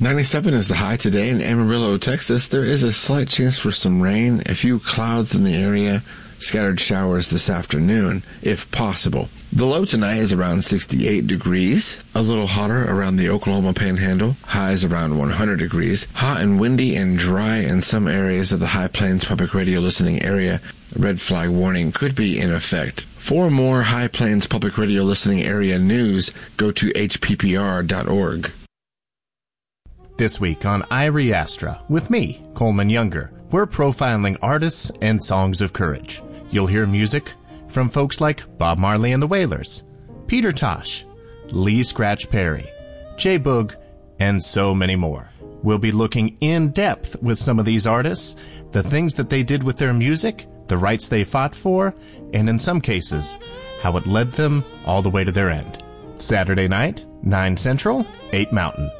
97 is the high today in Amarillo, Texas. There is a slight chance for some rain, a few clouds in the area, scattered showers this afternoon, if possible. The low tonight is around 68 degrees, a little hotter around the Oklahoma Panhandle, highs around 100 degrees, hot and windy and dry in some areas of the High Plains Public Radio listening area. A red flag warning could be in effect. For more High Plains Public Radio listening area news, go to hppr.org. This week on Irie Astra, with me, Coleman Younger, we're profiling artists and songs of courage. You'll hear music from folks like Bob Marley and the Wailers, Peter Tosh, Lee Scratch Perry, Jay Boog, and so many more. We'll be looking in depth with some of these artists, the things that they did with their music, the rights they fought for, and in some cases, how it led them all the way to their end. Saturday night, 9 Central, 8 Mountain.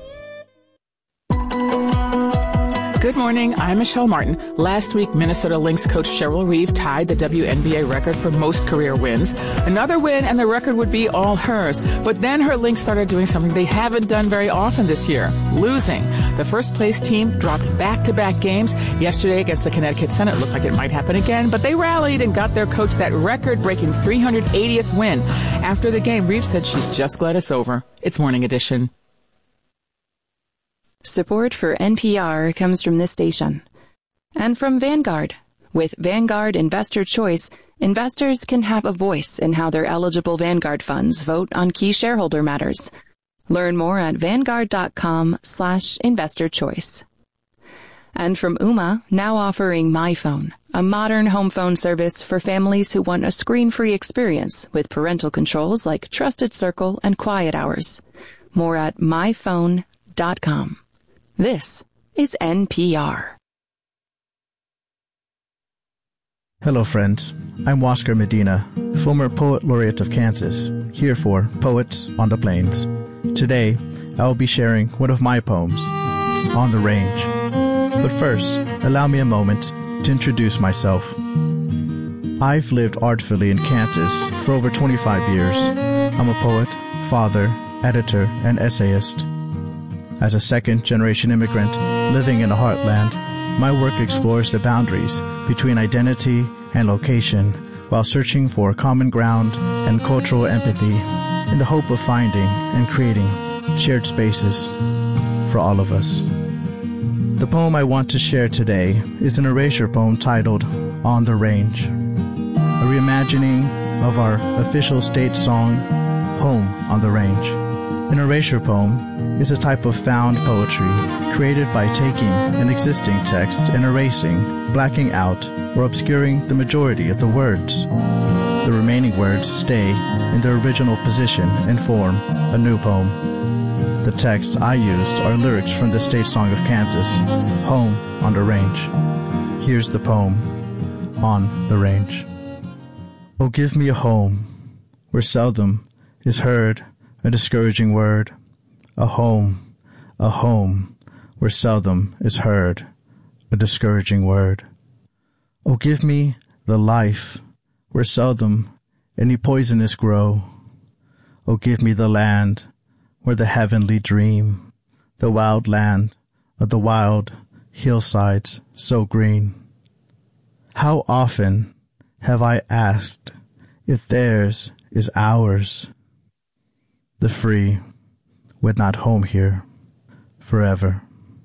Good morning, I'm Michelle Martin. Last week, Minnesota Lynx coach Cheryl Reeve tied the WNBA record for most career wins. Another win and the record would be all hers. But then her Lynx started doing something they haven't done very often this year, losing. The first place team dropped back-to-back games. Yesterday against the Connecticut Sun, it looked like it might happen again, but they rallied and got their coach that record-breaking 380th win. After the game, Reeve said she's just glad it's over. It's Morning Edition. Support for NPR comes from this station and from Vanguard. With Vanguard Investor Choice, investors can have a voice in how their eligible Vanguard funds vote on key shareholder matters. Learn more at vanguard.com/investorchoice. And from Ooma, now offering MyPhone, a modern home phone service for families who want a screen-free experience with parental controls like Trusted Circle and Quiet Hours. More at myphone.com. This is NPR. Hello, friends. I'm Oscar Medina, former Poet Laureate of Kansas, here for Poets on the Plains. Today, I will be sharing one of my poems, On the Range. But first, allow me a moment to introduce myself. I've lived artfully in Kansas for over 25 years. I'm a poet, father, editor, and essayist. As a second-generation immigrant living in the heartland, my work explores the boundaries between identity and location while searching for common ground and cultural empathy in the hope of finding and creating shared spaces for all of us. The poem I want to share today is an erasure poem titled On the Range, a reimagining of our official state song, Home on the Range. An erasure poem is a type of found poetry created by taking an existing text and erasing, blacking out, or obscuring the majority of the words. The remaining words stay in their original position and form a new poem. The texts I used are lyrics from the state song of Kansas, Home on the Range. Here's the poem, On the Range. Oh, give me a home where seldom is heard a discouraging word, a home where seldom is heard a discouraging word. Oh, give me the life where seldom any poisonous grow. Oh, give me the land where the heavenly dream, the wild land of the wild hillsides so green. How often have I asked if theirs is ours? The free would not home here forever.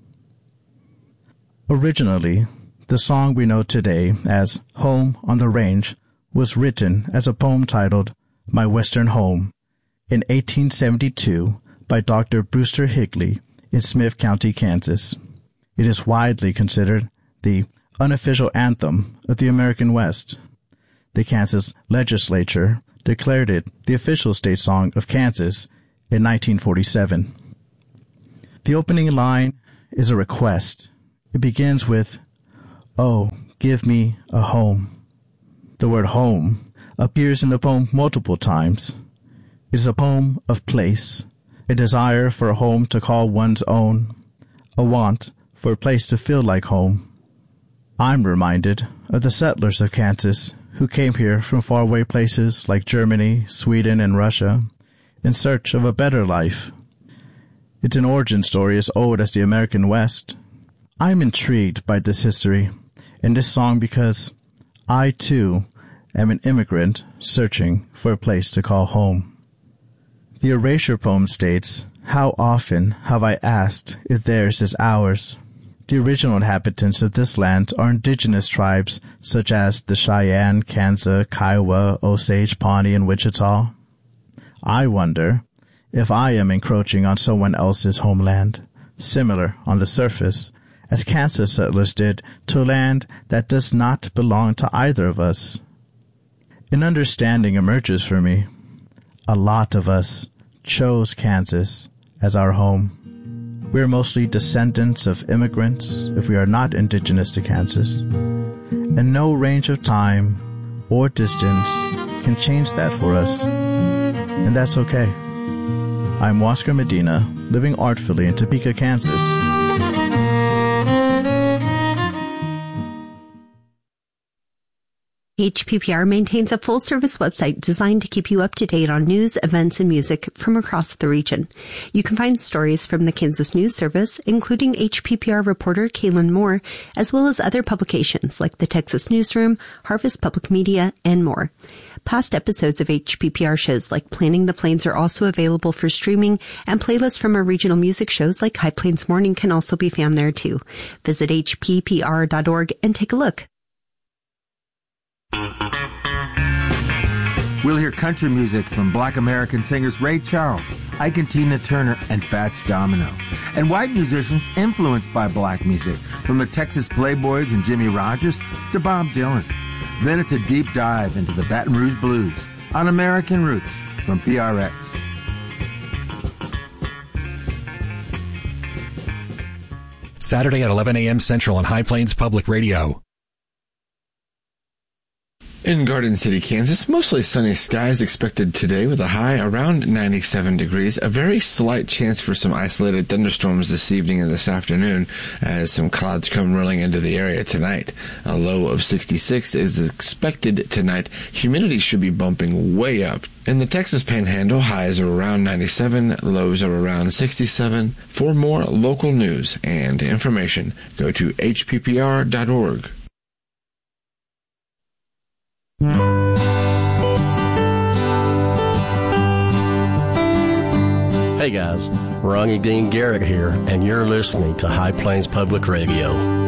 Originally, the song we know today as Home on the Range was written as a poem titled My Western Home in 1872 by Dr. Brewster Higley in Smith County, Kansas. It is widely considered the unofficial anthem of the American West. The Kansas legislature declared it the official state song of Kansas in 1947. The opening line is a request. It begins with, "Oh, give me a home." The word home appears in the poem multiple times. It is a poem of place, a desire for a home to call one's own, a want for a place to feel like home. I'm reminded of the settlers of Kansas who came here from faraway places like Germany, Sweden, and Russia in search of a better life. It's an origin story as old as the American West. I'm intrigued by this history and this song because I, too, am an immigrant searching for a place to call home. The Erasure poem states, "How often have I asked if theirs is ours?" The original inhabitants of this land are indigenous tribes such as the Cheyenne, Kansa, Kiowa, Osage, Pawnee, and Wichita. I wonder if I am encroaching on someone else's homeland, similar on the surface, as Kansas settlers did to a land that does not belong to either of us. An understanding emerges for me. A lot of us chose Kansas as our home. We are mostly descendants of immigrants if we are not indigenous to Kansas. And no range of time or distance can change that for us. And that's okay. I'm Oscar Medina, living artfully in Topeka, Kansas. HPPR maintains a full-service website designed to keep you up to date on news, events, and music from across the region. You can find stories from the Kansas News Service, including HPPR reporter Kaylin Moore, as well as other publications like the Texas Newsroom, Harvest Public Media, and more. Past episodes of HPPR shows like Planning the Plains are also available for streaming, and playlists from our regional music shows like High Plains Morning can also be found there too. Visit hppr.org and take a look. We'll hear country music from Black American singers Ray Charles, Ike and Tina Turner, and Fats Domino, and white musicians influenced by black music, from the Texas Playboys and Jimmy Rogers to Bob Dylan. Then it's a deep dive into the Baton Rouge Blues on American Roots from PRX. Saturday at 11 a.m. Central on High Plains Public Radio. In Garden City, Kansas, mostly sunny skies expected today with a high around 97 degrees. A very slight chance for some isolated thunderstorms this evening and this afternoon as some clouds come rolling into the area tonight. A low of 66 is expected tonight. Humidity should be bumping way up. In the Texas Panhandle, highs are around 97, lows are around 67. For more local news and information, go to hppr.org. Hey guys, Ronnie Dean Garrett here, and you're listening to High Plains Public Radio.